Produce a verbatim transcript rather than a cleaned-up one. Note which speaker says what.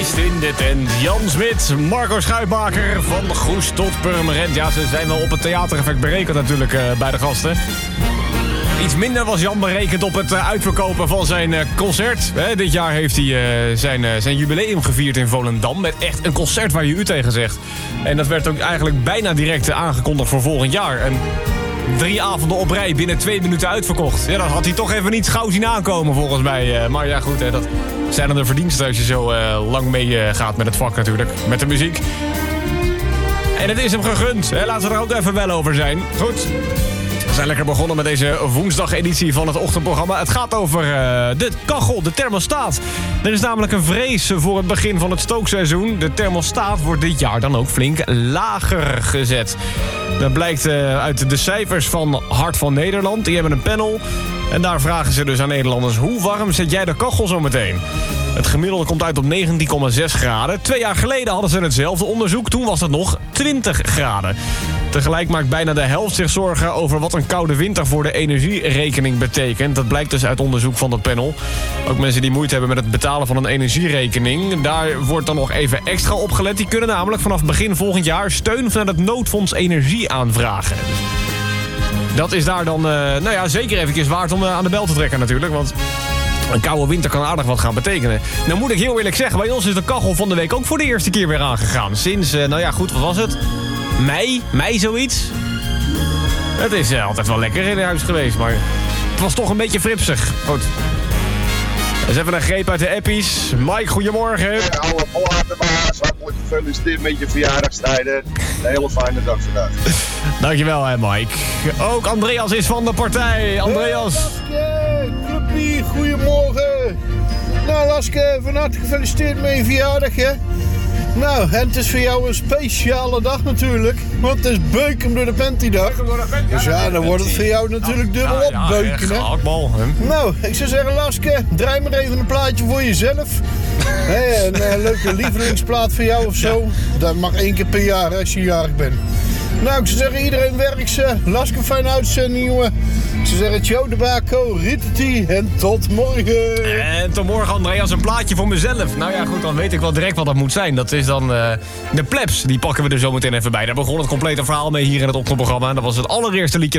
Speaker 1: Feest in de tent. Jan Smit, Marco Schuitmaker van Goes tot Purmerend. Ja, ze zijn wel op het theatereffect berekend natuurlijk uh, bij de gasten. Iets minder was Jan berekend op het uh, uitverkopen van zijn uh, concert. Hè, dit jaar heeft hij uh, zijn, uh, zijn jubileum gevierd in Volendam. Met echt een concert waar je u tegen zegt. En dat werd ook eigenlijk bijna direct uh, aangekondigd voor volgend jaar. En drie avonden op rij binnen twee minuten uitverkocht. Ja, dat had hij toch even niet gauw zien aankomen volgens mij. Uh, maar ja, goed, hè, dat zijn dan de verdiensten als je zo uh, lang mee uh, gaat met het vak natuurlijk. Met de muziek. En het is hem gegund. Hè, laten we er ook even wel over zijn. Goed. We zijn lekker begonnen met deze woensdag-editie van het ochtendprogramma. Het gaat over uh, de kachel, de thermostaat. Er is namelijk een vrees voor het begin van het stookseizoen. De thermostaat wordt dit jaar dan ook flink lager gezet. Dat blijkt uh, uit de cijfers van Hart van Nederland. Die hebben een panel. En daar vragen ze dus aan Nederlanders: hoe warm zet jij de kachel zo meteen? Het gemiddelde komt uit op negentien komma zes graden. Twee jaar geleden hadden ze hetzelfde onderzoek. Toen was het nog twintig graden. Tegelijk maakt bijna de helft zich zorgen over wat een koude winter voor de energierekening betekent. Dat blijkt dus uit onderzoek van dat panel. Ook mensen die moeite hebben met het betalen van een energierekening. Daar wordt dan nog even extra op gelet. Die kunnen namelijk vanaf begin volgend jaar steun vanuit het noodfonds energie aanvragen. Dat is daar dan uh, nou ja, zeker eventjes waard om uh, aan de bel te trekken natuurlijk. Want een koude winter kan aardig wat gaan betekenen. Nou moet ik heel eerlijk zeggen, bij ons is de kachel van de week ook voor de eerste keer weer aangegaan. Sinds, uh, nou ja goed, wat was het? Mei? Mei zoiets? Het is uh, altijd wel lekker in huis geweest, maar het was toch een beetje fripsig. Goed. Dus even een greep uit de appies. Mike, goedemorgen.
Speaker 2: Ja, alle platenbaas, hartelijk gefeliciteerd met je verjaardagstijden. Een hele fijne dag vandaag.
Speaker 1: Dankjewel, hè, Mike. Ook Andreas is van de partij. Andreas.
Speaker 3: Hey, Laske, clubpie, goedemorgen. Nou, Laske, van harte gefeliciteerd met je verjaardag, hè. Nou, en het is voor jou een speciale dag natuurlijk. Want het is beuken door de Penty-dag. Dus ja, dan wordt het voor jou natuurlijk dubbel op beuken, hè.
Speaker 1: Hakbal, hè.
Speaker 3: Nou, ik zou zeggen, Laske, draai maar even een plaatje voor jezelf. Hey, een uh, leuke lievelingsplaat voor jou of zo. Dat mag één keer per jaar, hè, als je jarig bent. Nou, ik zou zeggen, iedereen werkt ze. Laske, fijne uitzending, jongen. Ik zou zeggen, ciao de bako, riteti en tot morgen.
Speaker 1: En tot morgen, Andreas, een plaatje voor mezelf. Nou ja, goed, dan weet ik wel direct wat dat moet zijn. Dat is dan uh, de plebs. Die pakken we er zo meteen even bij. Daar begon het complete verhaal mee hier in het ochtendprogramma. Dat was het allereerste liedje